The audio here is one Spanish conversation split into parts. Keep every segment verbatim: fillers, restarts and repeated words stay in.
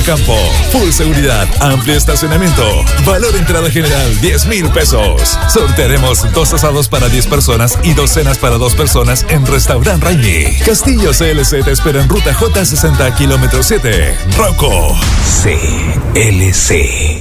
campo. Full seguridad, amplio estacionamiento. Valor entrada general diez mil pesos. Sortearemos dos asados para diez personas y dos cenas para dos personas en Restaurant Raimi. Castillo C L C te espera en ruta J sesenta, kilómetro siete. Rauco. C L C.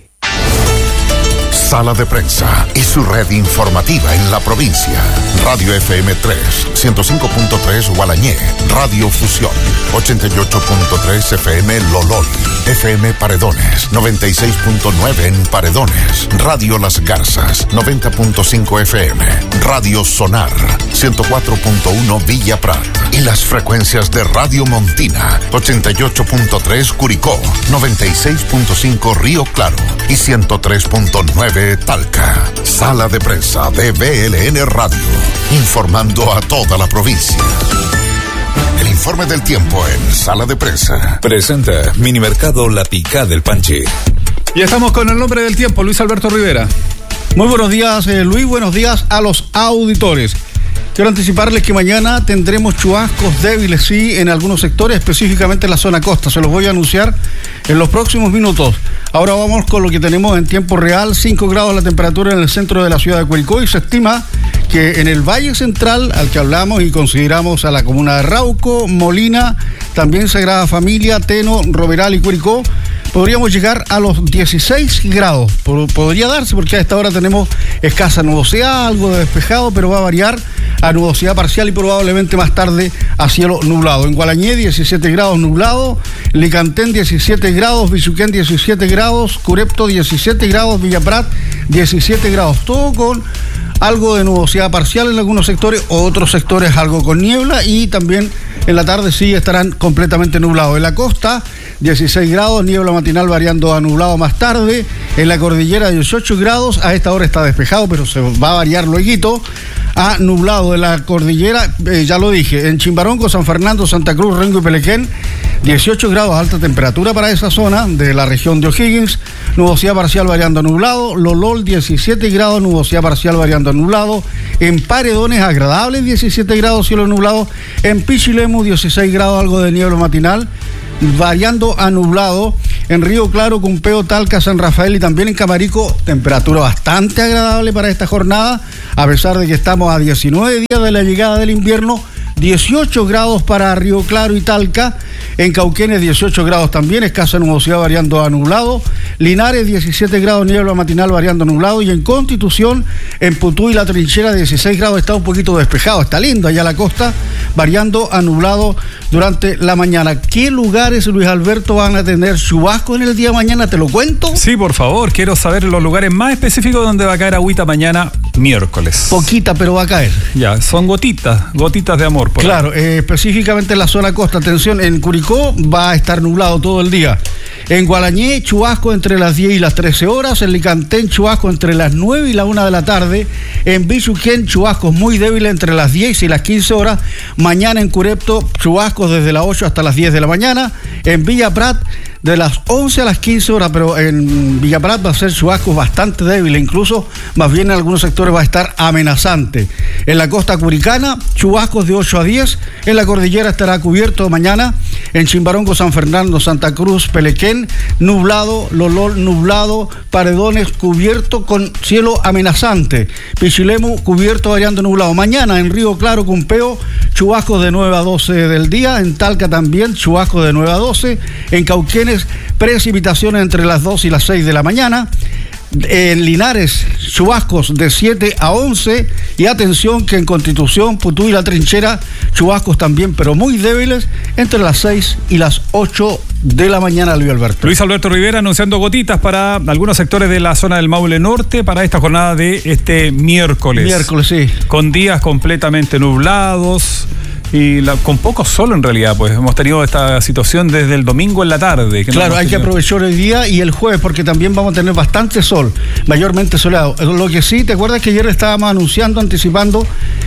Sala de Prensa y su red informativa en la provincia. Radio F M tres, ciento cinco punto tres Gualañé. Radio Fusión, ochenta y ocho punto tres F M Lolol. F M Paredones, noventa y seis punto nueve en Paredones. Radio Las Garzas, noventa punto cinco F M. Radio Sonar, ciento cuatro punto uno Villa Prat. Y las frecuencias de Radio Montina, ochenta y ocho punto tres Curicó, noventa y seis punto cinco Río Claro y ciento tres punto nueve Talca. Sala de Prensa de B L N Radio, informando a toda la provincia. El informe del tiempo en Sala de Prensa. Presenta Minimercado La Picá del Panchi. Ya estamos con el nombre del tiempo, Luis Alberto Rivera. Muy buenos días, eh, Luis, buenos días a los auditores. Quiero anticiparles que mañana tendremos chubascos débiles, sí, en algunos sectores, específicamente en la zona costa. Se los voy a anunciar en los próximos minutos. Ahora vamos con lo que tenemos en tiempo real. cinco grados la temperatura en el centro de la ciudad de Curicó y se estima que en el Valle Central, al que hablamos y consideramos a la comuna de Rauco, Molina, también Sagrada Familia, Teno, Roberal y Curicó, podríamos llegar a los dieciséis grados. Podría darse porque a esta hora tenemos escasa nubosidad, algo de despejado, pero va a variar a nubosidad parcial y probablemente más tarde a cielo nublado. En Gualañé diecisiete grados nublado, Licantén diecisiete grados, Bichuquén diecisiete grados, Curepto diecisiete grados, Villa Prat diecisiete grados, todo con algo de nubosidad parcial en algunos sectores, otros sectores algo con niebla y también en la tarde sí estarán completamente nublados. En la costa dieciséis grados, niebla matinal variando a nublado más tarde. En la cordillera dieciocho grados, a esta hora está despejado, pero se va a variar luego a nublado. En la cordillera, eh, ya lo dije, en Chimbarongo, San Fernando, Santa Cruz, Rengo y Pelequén, dieciocho grados, alta temperatura para esa zona de la región de O'Higgins, nubosidad parcial variando a nublado. Lolol, diecisiete grados, nubosidad parcial variando a nublado. En Paredones, agradables, diecisiete grados, cielo nublado. En Pichilemu, dieciséis grados, algo de niebla matinal, variando a nublado. En Río Claro, Cumpeo, Talca, San Rafael y también en Camarico, temperatura bastante agradable para esta jornada, a pesar de que estamos a diecinueve días de la llegada del invierno. dieciocho grados para Río Claro y Talca. En Cauquenes dieciocho grados también, escasa nubosidad variando a nublado. Linares diecisiete grados, niebla matinal variando a nublado. Y en Constitución, en Putú y La Trinchera dieciséis grados, está un poquito despejado, está lindo allá la costa, variando a nublado durante la mañana. ¿Qué lugares, Luis Alberto, van a tener chubasco en el día de mañana? ¿Te lo cuento? Sí, por favor, quiero saber los lugares más específicos donde va a caer agüita mañana miércoles. Poquita, pero va a caer. Ya, son gotitas, gotitas de amor. Por claro, eh, específicamente en la zona costa. Atención, en Curicó va a estar nublado todo el día. En Gualañé, chubasco entre las diez y las trece horas. En Licantén, chubasco entre las nueve y la una de la tarde. En Bichuquén, chubascos muy débiles entre las diez y las quince horas. Mañana en Curepto, chubascos desde las ocho hasta las diez de la mañana. En Villa Prat, de las once a las quince horas, pero en Villa Prat va a ser chubascos bastante débiles, incluso más bien en algunos sectores va a estar amenazante. En la costa curicana, chubascos de ocho a diez, en la cordillera estará cubierto mañana, en Chimbarongo, San Fernando, Santa Cruz, Pelequén, nublado, Lolol nublado, Paredones cubierto con cielo amenazante, Pichilemu cubierto variando nublado. Mañana en Río Claro, Cumpeo, chubascos de nueve a doce del día, en Talca también, chubascos de nueve a doce, en Cauquenes, precipitaciones entre las dos y las seis de la mañana. En Linares, chubascos de siete a once. Y atención que en Constitución, Putú y La Trinchera, chubascos también, pero muy débiles, entre las seis y las ocho de la mañana, Luis Alberto. Luis Alberto Rivera anunciando gotitas para algunos sectores de la zona del Maule Norte para esta jornada de este miércoles. Miércoles, sí. Con días completamente nublados y la, con poco sol en realidad, pues hemos tenido esta situación desde el domingo en la tarde. Que claro, no hay tenido... que aprovechar el día y el jueves porque también vamos a tener bastante sol, mayormente soleado. Lo que sí, ¿te acuerdas que ayer estábamos anunciando, anticipando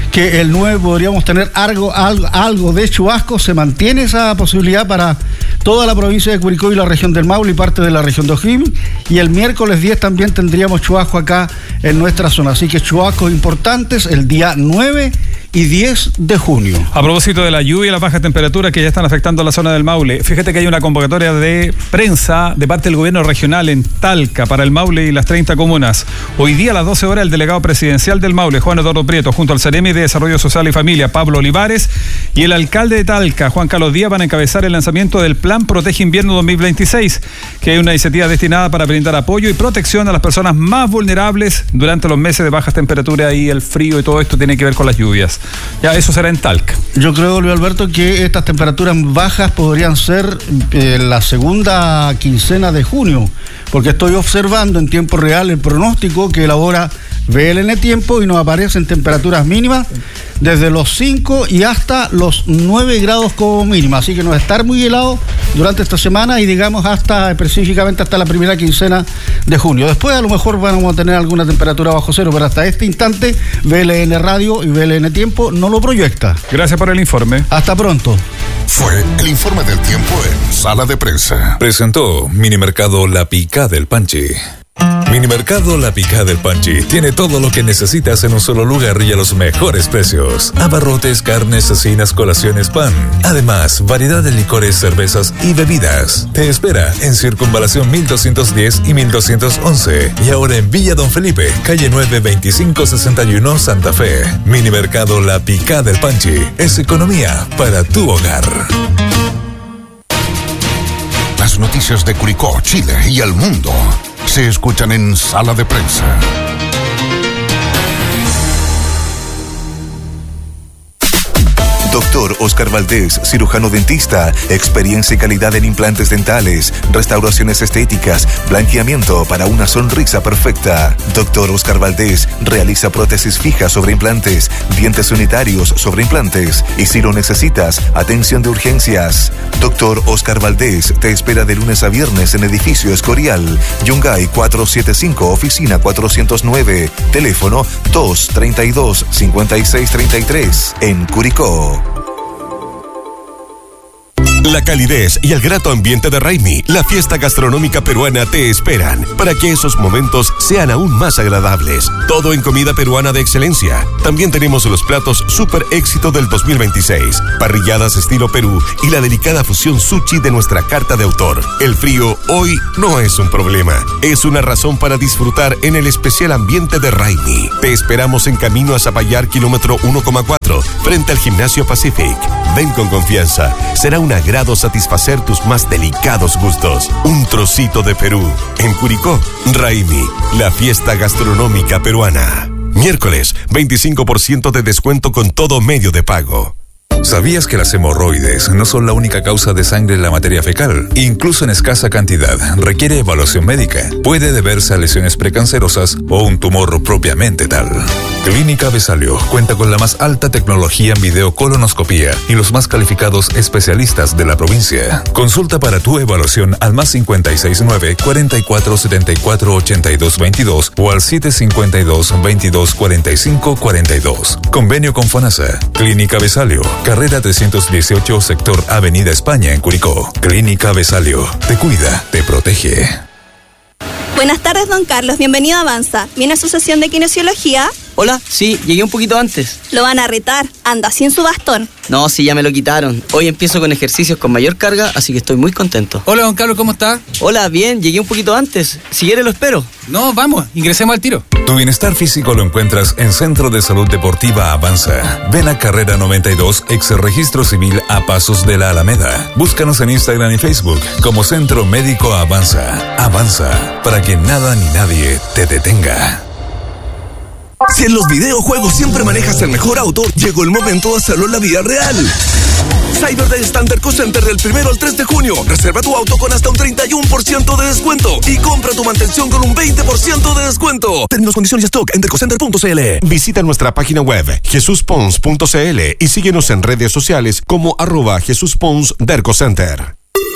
que el nueve podríamos tener algo, algo, algo de chubasco. Se mantiene esa posibilidad para toda la provincia de Curicó y la región del Maule y parte de la región de O'Higgins. Y el miércoles diez también tendríamos chubasco acá en nuestra zona. Así que chubascos importantes el día nueve y diez de junio. A propósito de la lluvia y las bajas temperaturas que ya están afectando a la zona del Maule, fíjate que hay una convocatoria de prensa de parte del gobierno regional en Talca para el Maule y las treinta comunas. Hoy día a las doce horas el delegado presidencial del Maule, Juan Eduardo Prieto, junto al Ceremi de Desarrollo Social y Familia, Pablo Olivares, y el alcalde de Talca, Juan Carlos Díaz, van a encabezar el lanzamiento del Plan Protege Invierno dos mil veintiséis, que es una iniciativa destinada para brindar apoyo y protección a las personas más vulnerables durante los meses de bajas temperaturas y el frío, y todo esto tiene que ver con las lluvias. Ya, eso será en Talca. Yo creo, Luis Alberto, que estas temperaturas bajas podrían ser eh, la segunda quincena de junio, porque estoy observando en tiempo real el pronóstico que elabora B L N Tiempo y nos aparecen temperaturas mínimas desde los cinco y hasta los nueve grados como mínima, así que no va a estar muy helado durante esta semana y digamos hasta específicamente hasta la primera quincena de junio. Después a lo mejor vamos a tener alguna temperatura bajo cero, pero hasta este instante B L N Radio y B L N Tiempo no lo proyecta. Gracias por el informe. Hasta pronto. Fue el informe del tiempo en Sala de Prensa. Presentó Minimercado La Picá del Panchi. Minimercado La Picá del Panchi tiene todo lo que necesitas en un solo lugar y a los mejores precios. Abarrotes, carnes, cecinas, colaciones, pan. Además, variedad de licores, cervezas y bebidas. Te espera en Circunvalación mil doscientos diez y mil doscientos once. Y ahora en Villa Don Felipe, calle nueve, veinticinco sesenta y uno, Santa Fe. Minimercado La Picá del Panchi es economía para tu hogar. Las noticias de Curicó, Chile y el mundo se escuchan en Sala de Prensa. Doctor Oscar Valdés, cirujano dentista, experiencia y calidad en implantes dentales, restauraciones estéticas, blanqueamiento para una sonrisa perfecta. Doctor Oscar Valdés realiza prótesis fijas sobre implantes, dientes unitarios sobre implantes y si lo necesitas, atención de urgencias. Doctor Oscar Valdés te espera de lunes a viernes en Edificio Escorial, Yungay cuatrocientos setenta y cinco, oficina cuatrocientos nueve, teléfono dos treinta y dos, cincuenta y seis treinta y tres, en Curicó. La calidez y el grato ambiente de Raimi, la fiesta gastronómica peruana, te esperan para que esos momentos sean aún más agradables. Todo en comida peruana de excelencia. También tenemos los platos super éxito del dos mil veintiséis, parrilladas estilo Perú y la delicada fusión sushi de nuestra carta de autor. El frío hoy no es un problema, es una razón para disfrutar en el especial ambiente de Raimi. Te esperamos en camino a Zapallar, kilómetro uno coma cuatro, frente al Gimnasio Pacific. Ven con confianza, será un agrado satisfacer tus más delicados gustos. Un trocito de Perú. En Curicó, Raimi, la fiesta gastronómica peruana. Miércoles, veinticinco por ciento de descuento con todo medio de pago. ¿Sabías que las hemorroides no son la única causa de sangre en la materia fecal? Incluso en escasa cantidad, requiere evaluación médica. Puede deberse a lesiones precancerosas o un tumor propiamente tal. Clínica Besalio cuenta con la más alta tecnología en videocolonoscopía y los más calificados especialistas de la provincia. Consulta para tu evaluación al más cincuenta y seis nueve, cuarenta y cuatro setenta y cuatro ochenta y dos veintidós o al siete cincuenta y dos, veintidós cuarenta y cinco cuarenta y dos. Convenio con FONASA. Clínica Besalio, carrera trescientos dieciocho, sector Avenida España en Curicó. Clínica Besalio, te cuida, te protege. Buenas tardes, don Carlos. Bienvenido a Avanza. ¿Viene a su sesión de kinesiología? Hola, sí, llegué un poquito antes. Lo van a retar. Anda sin su bastón. No, sí, ya me lo quitaron. Hoy empiezo con ejercicios con mayor carga, así que estoy muy contento. Hola, don Carlos, ¿cómo está? Hola, bien, llegué un poquito antes. Si quiere lo espero. No, vamos, ingresemos al tiro. Tu bienestar físico lo encuentras en Centro de Salud Deportiva Avanza. Ven a Carrera noventa y dos, ex registro civil a pasos de la Alameda. Búscanos en Instagram y Facebook como Centro Médico Avanza. Avanza, para que nada ni nadie te detenga. Si en los videojuegos siempre manejas el mejor auto, llegó el momento de hacerlo en la vida real. Cyberday Standard Co Center del primero al tres de junio. Reserva tu auto con hasta un treinta y uno por ciento de descuento y compra tu mantención con un veinte por ciento de descuento. Términos, condiciones y stock en dercocenter punto c l. Visita nuestra página web jesús pons punto c l y síguenos en redes sociales como arroba Jesús Pons Dercocenter.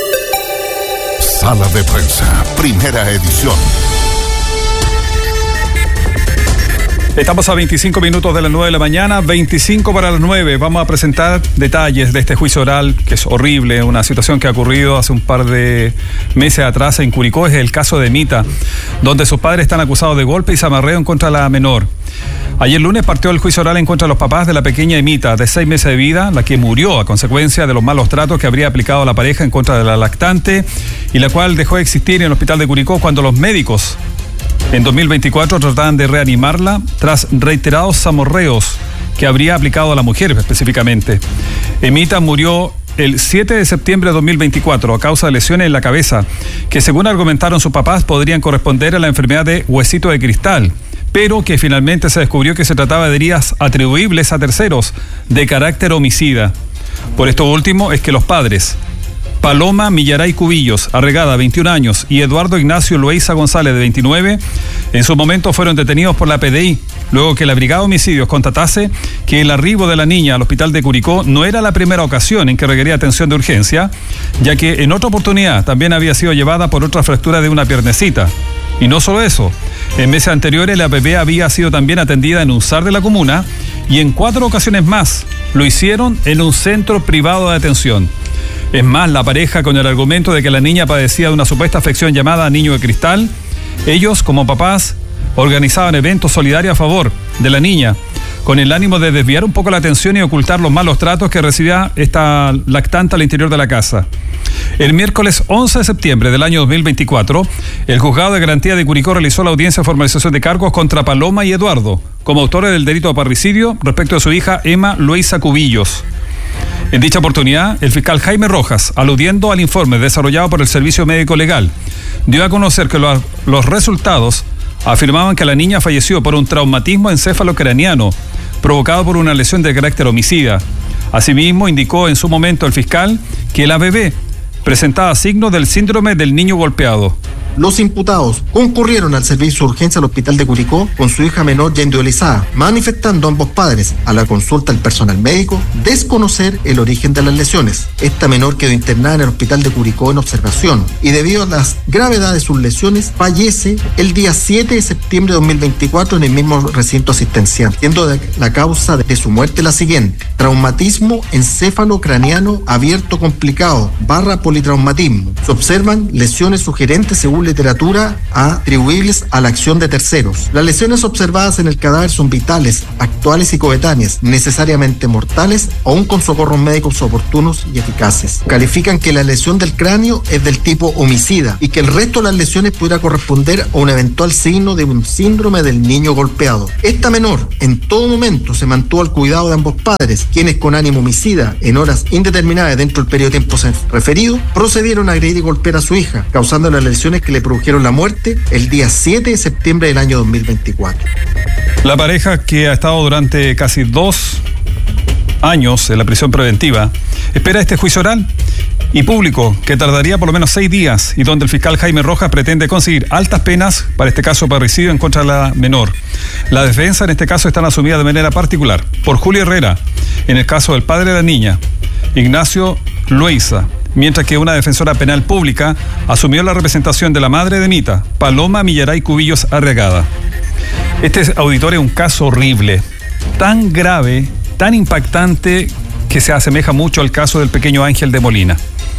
Sala de Prensa, primera edición. Estamos a veinticinco minutos de las nueve de la mañana, veinticinco para las nueve. Vamos a presentar detalles de este juicio oral, que es horrible, una situación que ha ocurrido hace un par de meses atrás en Curicó. Es el caso de Mita, donde sus padres están acusados de golpe y zamarreo en contra de la menor. Ayer lunes partió el juicio oral en contra de los papás de la pequeña Emita, de seis meses de vida, la que murió a consecuencia de los malos tratos que habría aplicado la pareja en contra de la lactante y la cual dejó de existir en el hospital de Curicó cuando los médicos en dos mil veinticuatro trataban de reanimarla tras reiterados zamorreos que habría aplicado a la mujer específicamente. Emita murió el siete de septiembre de dos mil veinticuatro a causa de lesiones en la cabeza que, según argumentaron sus papás, podrían corresponder a la enfermedad de huesito de cristal, pero que finalmente se descubrió que se trataba de heridas atribuibles a terceros de carácter homicida. Por esto último es que los padres Paloma Millaray Cubillos, Arregada, veintiún años, y Eduardo Ignacio Loaiza González, de veintinueve, en su momento fueron detenidos por la P D I, luego que la Brigada de Homicidios constatase que el arribo de la niña al hospital de Curicó no era la primera ocasión en que requería atención de urgencia, ya que en otra oportunidad también había sido llevada por otra fractura de una piernecita. Y no solo eso, en meses anteriores la bebé había sido también atendida en un S A R de la comuna y en cuatro ocasiones más lo hicieron en un centro privado de atención. Es más, la pareja, con el argumento de que la niña padecía de una supuesta afección llamada niño de cristal, ellos, como papás, organizaban eventos solidarios a favor de la niña, con el ánimo de desviar un poco la atención y ocultar los malos tratos que recibía esta lactante al interior de la casa. El miércoles once de septiembre del año dos mil veinticuatro, el Juzgado de Garantía de Curicó realizó la audiencia de formalización de cargos contra Paloma y Eduardo, como autores del delito de parricidio respecto de su hija Emma Loaiza Cubillos. En dicha oportunidad, el fiscal Jaime Rojas, aludiendo al informe desarrollado por el Servicio Médico Legal, dio a conocer que lo, los resultados afirmaban que la niña falleció por un traumatismo encéfalo-craneano provocado por una lesión de carácter homicida. Asimismo, indicó en su momento el fiscal que la bebé presentaba signos del síndrome del niño golpeado. Los imputados concurrieron al servicio de urgencia al hospital de Curicó con su hija menor ya individualizada, manifestando a ambos padres, a la consulta del personal médico, desconocer el origen de las lesiones. Esta menor quedó internada en el hospital de Curicó en observación y, debido a las gravedades de sus lesiones, fallece el día siete de septiembre de dos mil veinticuatro en el mismo recinto asistencial, siendo la causa de su muerte la siguiente: traumatismo encéfalo-craneano abierto complicado barra politraumatismo. Se observan lesiones sugerentes, según literatura, atribuibles a la acción de terceros. Las lesiones observadas en el cadáver son vitales, actuales y coetáneas, necesariamente mortales, aún con socorros médicos oportunos y eficaces. Califican que la lesión del cráneo es del tipo homicida y que el resto de las lesiones pudiera corresponder a un eventual signo de un síndrome del niño golpeado. Esta menor en todo momento se mantuvo al cuidado de ambos padres, quienes, con ánimo homicida, en horas indeterminadas dentro del periodo de tiempo referido, procedieron a agredir y golpear a su hija, causando las lesiones que le produjeron la muerte el día siete de septiembre del año dos mil veinticuatro. La pareja, que ha estado durante casi dos años en la prisión preventiva, espera este juicio oral y público que tardaría por lo menos seis días y donde el fiscal Jaime Rojas pretende conseguir altas penas para este caso de parricidio en contra de la menor. La defensa en este caso están asumidas de manera particular por Julio Herrera en el caso del padre de la niña, Ignacio Loaiza, mientras que una defensora penal pública asumió la representación de la madre de Mita, Paloma Millaray Cubillos Arregada. Este, auditor, es un caso horrible, tan grave, tan impactante, que se asemeja mucho al caso del pequeño Ángel de Molina.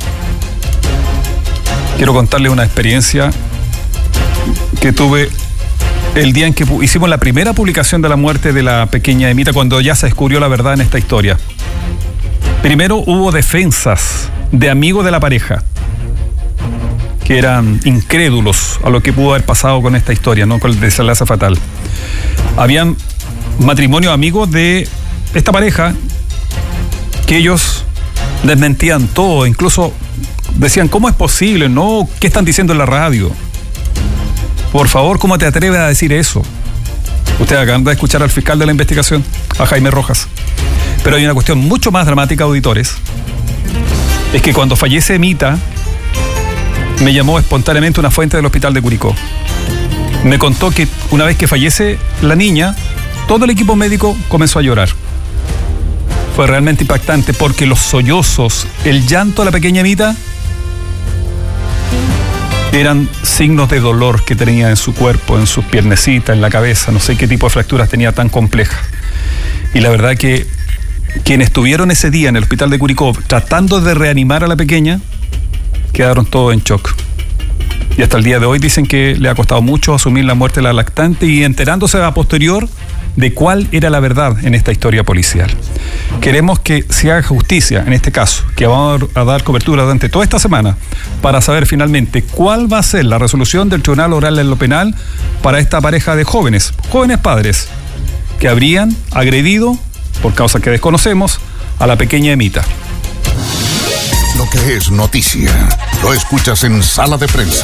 Quiero contarles una experiencia que tuve el día en que hicimos la primera publicación de la muerte de la pequeña Emita, cuando ya se descubrió la verdad en esta historia. Primero hubo defensas de amigos de la pareja que eran incrédulos a lo que pudo haber pasado con esta historia, ¿no? Con el desenlace fatal. Habían matrimonios amigos de esta pareja que ellos desmentían todo, incluso decían: ¿cómo es posible? No, ¿qué están diciendo en la radio? Por favor, ¿cómo te atreves a decir eso? Ustedes acaban de escuchar al fiscal de la investigación, a Jaime Rojas. Pero hay una cuestión mucho más dramática, auditores. Es que cuando fallece Emita, me llamó espontáneamente una fuente del hospital de Curicó. Me contó que una vez que fallece la niña, todo el equipo médico comenzó a llorar. Fue realmente impactante porque los sollozos, el llanto de la pequeña Emita eran signos de dolor que tenía en su cuerpo, en sus piernecitas, en la cabeza, no sé qué tipo de fracturas tenía tan complejas. Y la verdad que quienes estuvieron ese día en el hospital de Curicó tratando de reanimar a la pequeña, quedaron todos en shock. Y hasta el día de hoy dicen que le ha costado mucho asumir la muerte de la lactante y enterándose a posterior de cuál era la verdad en esta historia policial. Queremos que se haga justicia en este caso, que vamos a dar cobertura durante toda esta semana para saber finalmente cuál va a ser la resolución del Tribunal Oral en lo Penal para esta pareja de jóvenes, jóvenes padres, que habrían agredido, por causa que desconocemos, a la pequeña Emita. Lo que es noticia, lo escuchas en Sala de Prensa.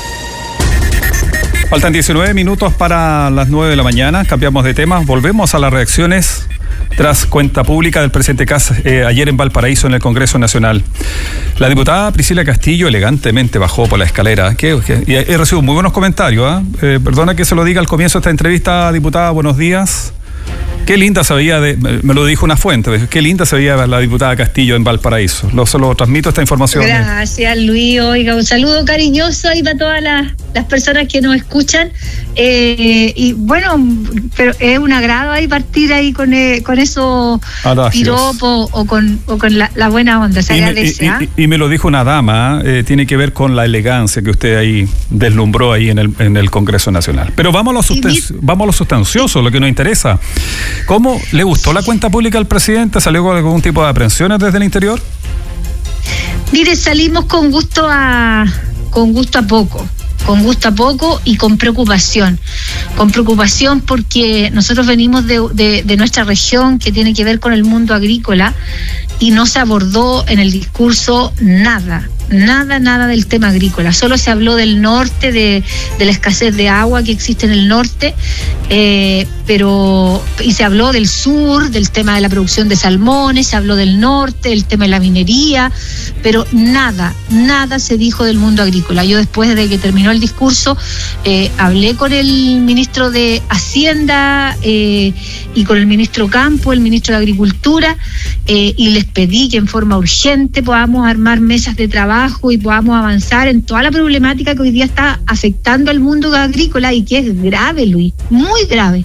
Faltan diecinueve minutos para las nueve de la mañana, cambiamos de tema, volvemos a las reacciones tras cuenta pública del presidente Kast eh, ayer en Valparaíso en el Congreso Nacional. La diputada Priscila Castillo elegantemente bajó por la escalera, que, que, y he recibido muy buenos comentarios, ¿eh? Eh, perdona que se lo diga al comienzo de esta entrevista, diputada, buenos días. Qué linda se veía, de, me lo dijo una fuente, qué linda se veía la diputada Castillo en Valparaíso. Lo, se lo transmito esta información. Gracias, Luis. Oiga, un saludo cariñoso ahí para todas las, las personas que nos escuchan. Eh, y bueno, pero es un agrado ahí partir ahí con, eh, con esos piropos o con, o con la, la buena onda. Se y, agradece, me, y, ¿eh? y, y me lo dijo una dama, eh, tiene que ver con la elegancia que usted ahí deslumbró ahí en el, en el Congreso Nacional. Pero vamos a lo, susten- mi... vamos a lo sustancioso, lo que nos interesa. ¿Cómo le gustó la cuenta pública al presidente? ¿Salió con algún tipo de aprensiones desde el interior? Mire, salimos con gusto a con gusto a poco, con gusto a poco y con preocupación. Con preocupación porque nosotros venimos de, de, de nuestra región que tiene que ver con el mundo agrícola y no se abordó en el discurso nada. Nada, nada del tema agrícola. Solo se habló del norte, de, de la escasez de agua que existe en el norte, eh, pero y se habló del sur, del tema de la producción de salmones, se habló del norte, el tema de la minería, pero nada, nada se dijo del mundo agrícola. Yo después de que terminó el discurso, eh, hablé con el ministro de Hacienda eh, y con el ministro Campo, el ministro de Agricultura, eh, y les pedí que en forma urgente podamos armar mesas de trabajo y podamos avanzar en toda la problemática que hoy día está afectando al mundo agrícola y que es grave, Luis, muy grave.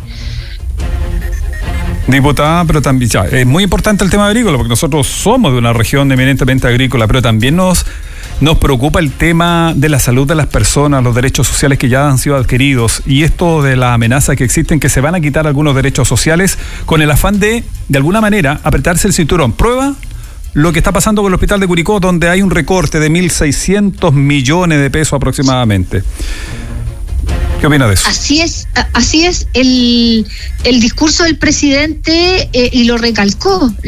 Diputada, pero también ya, es muy importante el tema agrícola porque nosotros somos de una región eminentemente agrícola, pero también nos, nos preocupa el tema de la salud de las personas, los derechos sociales que ya han sido adquiridos y esto de la amenaza que existen que se van a quitar algunos derechos sociales con el afán de, de alguna manera, apretarse el cinturón. Prueba lo que está pasando con el hospital de Curicó, donde hay un recorte de mil seiscientos millones de pesos aproximadamente. ¿Qué opina de eso? Así es, así es el, el discurso del presidente eh, y lo recalcó.